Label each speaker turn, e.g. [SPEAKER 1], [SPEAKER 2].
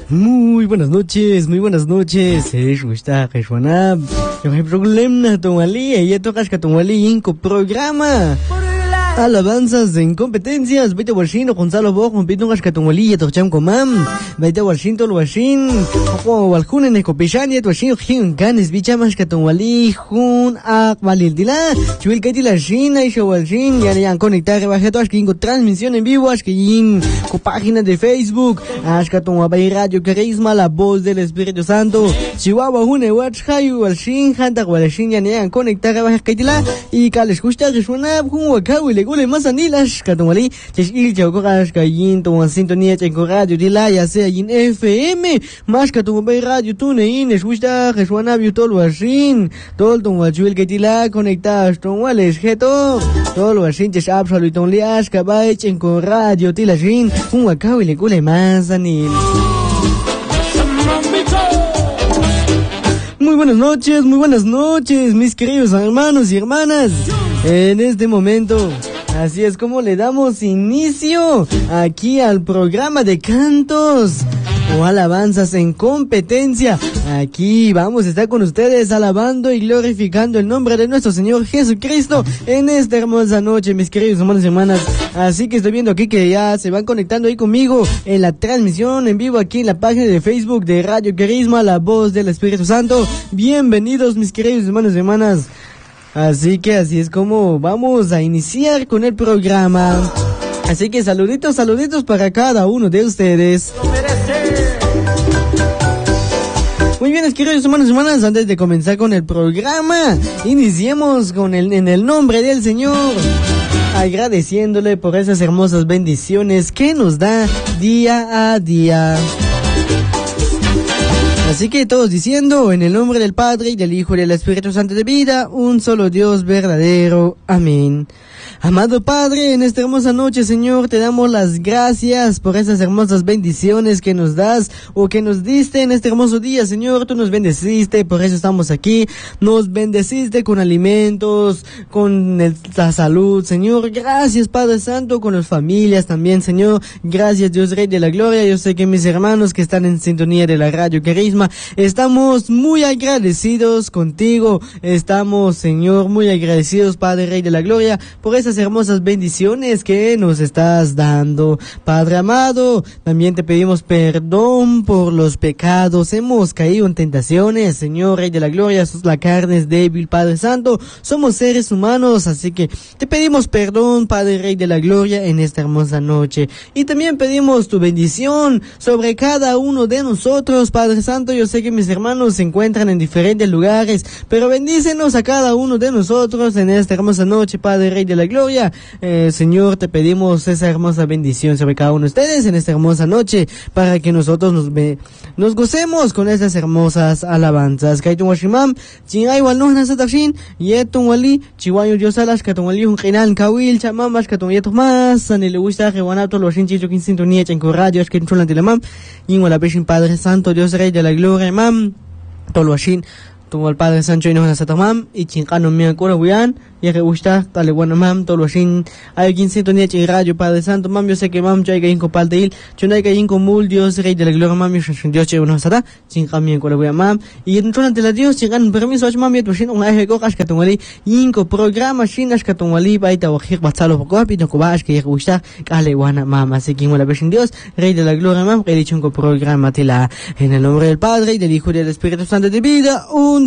[SPEAKER 1] Muy buenas noches, muy buenas noches. Gusta Reshwanab. Yo hay problema con Ali, y tocas que con Ali en programa. Alabanzas en competencias, vete Washington, Gonzalo Bojo, Pito Gascatumali, y Tocham Comam, vete Washington, Washington, o Walcun en Ecopichán, y Washington, Ganes, Bichamas, Catumali, Jun, Valildila, Chuil Ketila, China, y Shawalshin, y Arian conectar, Bajeto, Ashkin, transmisión en vivo, Ashkin, con página de Facebook, Ashkatumabay Radio Carisma, la voz del Espíritu Santo, Chihuahua, Hune, Watchayu, Walshin, Hanta, Walshin, y Arian conectar, Bajetila, y Kales Gusta, Reshwanab, Jun, Wakau, Gule más anilas, Catumali, Cheshil, Chaucoras, Cayin, Toman Sintonía, Chenco Radio, Dila, ya sea en FM, más Catumabay Radio, Tunein, Escucha, Reshwanab, Tolo Ashin, Tolton, Wachuel, Ketila, Conectadas, Tonwales, Geto, Tolo Ashin, Chesh Absoluton Liash, Cabay, Chenco Radio, Tilashin, un Wakau y le Gule más anil. Muy buenas noches, mis queridos hermanos y hermanas. En este momento, así es como le damos inicio aquí al programa de cantos o alabanzas en competencia. Aquí vamos a estar con ustedes alabando y glorificando el nombre de nuestro Señor Jesucristo en esta hermosa noche, mis queridos hermanos y hermanas. Así que estoy viendo aquí que ya se van conectando ahí conmigo en la transmisión en vivo aquí en la página de Facebook de Radio Carisma, la voz del Espíritu Santo. Bienvenidos, mis queridos hermanos y hermanas. Así que así es como vamos a iniciar con el programa. Así que saluditos para cada uno de ustedes. Muy bien, queridos hermanos y hermanas, antes de comenzar con el programa, iniciemos con en el nombre del Señor, agradeciéndole por esas hermosas bendiciones que nos da día a día. Así que todos diciendo, en el nombre del Padre, y del Hijo, y del Espíritu Santo de vida, un solo Dios verdadero. Amén. Amado Padre, en esta hermosa noche, Señor, te damos las gracias por esas hermosas bendiciones que nos das o que nos diste en este hermoso día, Señor. Tú nos bendeciste, por eso estamos aquí. Nos bendeciste con alimentos, con la salud, Señor. Gracias, Padre Santo, con las familias también, Señor. Gracias, Dios Rey de la Gloria. Yo sé que mis hermanos que están en sintonía de la Radio Carisma, estamos muy agradecidos contigo. Estamos, Señor, muy agradecidos, Padre Rey de la Gloria, por esas hermosas bendiciones que nos estás dando. Padre amado, también te pedimos perdón por los pecados. Hemos caído en tentaciones, Señor Rey de la Gloria. La carne es débil, Padre Santo. Somos seres humanos, así que te pedimos perdón, Padre Rey de la Gloria, en esta hermosa noche. Y también pedimos tu bendición sobre cada uno de nosotros, Padre Santo. Yo sé que mis hermanos se encuentran en diferentes lugares, pero bendícenos a cada uno de nosotros en esta hermosa noche, Padre Rey de la Gloria. Señor, te pedimos esa hermosa bendición sobre cada uno de ustedes en esta hermosa noche, para que nosotros nos gocemos con estas hermosas alabanzas. Kaitun washimam, chinay wal no nasatakshin, yetun wali, chiwayo diosalash katun wali un qinan kawil chamamash katun yetuk más, anile gusta reguanato lo shin chicho sintonía chenko radio es que chulan tilamam, yin wala peshin Padre Santo, Dios Rey de la Gloria, mam, tolo shin tuvo el Padre Sancho y nos nasatamam y chincano mi ancora huyan. Y que gusta, dale bueno mam, todo lo sin hay quien sintonía y radio, Padre Santo, mam, yo sé que mam, yo hay que ir con pal de il, yo no hay que ir con mul, Dios Rey de la Gloria, mam, yo soy Dios, yo no sata, sin cambio con la voy a mam, y en ante la Dios, sin ganar permiso, mam, yo sin un aje cojas que tomali, inco programa, sin as que tomali, baita o hir batzalo poco, pito cobash, que gusta, dale buena mam, así que la versión Dios, Rey de la Gloria, mam, que dicho un programa tila, en el nombre del Padre, y del Hijo y del Espíritu Santo de vida, un